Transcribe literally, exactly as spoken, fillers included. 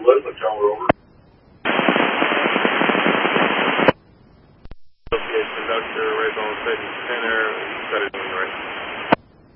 Elizabeth Tower, over. Associate conductor, Raybone Station Center, cut it on the right.